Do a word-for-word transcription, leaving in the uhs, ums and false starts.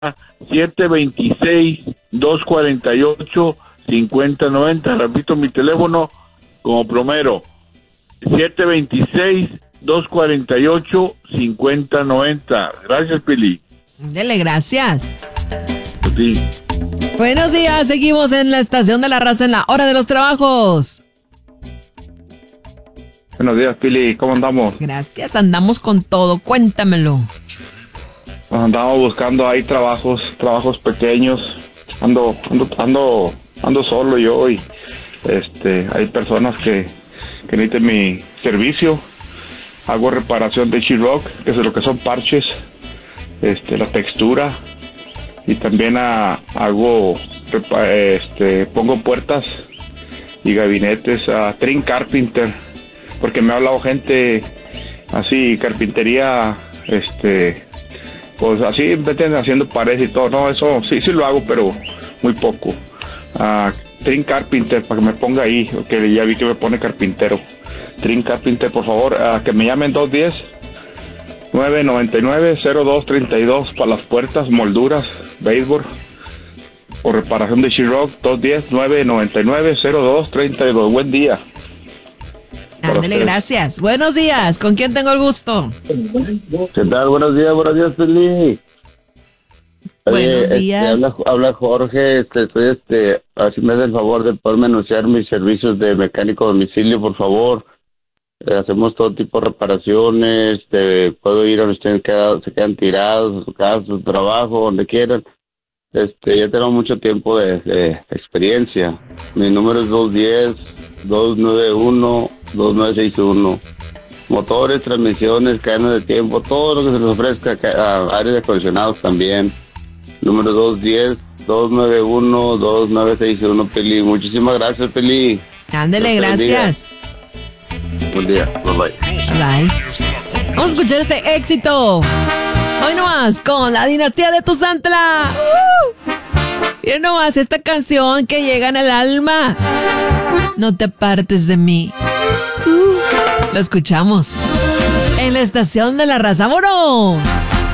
siete dos seis, dos cuatro ocho, cinco cero nueve cero. Repito mi teléfono como plomero. siete dos seis, dos cuatro ocho, cinco cero nueve cero. Gracias, Pili. Dele, gracias. Sí. Buenos días, seguimos en la estación de la raza en la hora de los trabajos. Buenos días, Pili, ¿cómo andamos? Gracias, andamos con todo, cuéntamelo. Andamos buscando ahí trabajos, trabajos pequeños. Ando, ando, ando, ando solo yo y este, hay personas que, que necesitan mi servicio. Hago reparación de sheetrock, que es lo que son parches, este, la textura, y también a, hago, este, pongo puertas y gabinetes a Trim Carpenter, porque me ha hablado gente así, carpintería, este, pues así, veten haciendo paredes y todo. No, eso sí, sí lo hago, pero muy poco. Uh, Trim Carpenter, para que me ponga ahí, que ya vi que me pone carpintero. Trim Carpenter, por favor, uh, que me llamen dos uno cero, nueve nueve nueve, cero dos tres dos para las puertas, molduras, baseboard o reparación de sheetrock. Dos uno cero, nueve nueve nueve, cero dos tres dos. Buen día. Ándale, gracias. Buenos días, ¿con quién tengo el gusto? ¿Qué tal? Buenos días, buenos días, Pili. Buenos Oye, días. Este, habla, habla Jorge, este, estoy, este, a ver si me hace el favor de poderme anunciar mis servicios de mecánico a domicilio, por favor. Eh, hacemos todo tipo de reparaciones, este, puedo ir a donde ustedes quedan, se quedan tirados, a su casa, a su trabajo, donde quieran. Este, ya tengo mucho tiempo de, de experiencia. Mi número es dos uno cero, dos nueve uno, dos nueve seis uno. Motores, transmisiones, cadenas de tiempo, todo lo que se les ofrezca, a áreas de acondicionados también. Número dos uno cero, dos nueve uno, dos nueve seis uno, Peli. Muchísimas gracias, Peli. Ándale, gracias. Buen día, bye bye. Bye. Vamos a escuchar este éxito. Hoy nomás con la dinastía de Tuzantla. ¡Uh! Miren nomás esta canción que llega en el alma. No te apartes de mí. Uh, lo escuchamos en la estación de la raza. ¡Vámonos!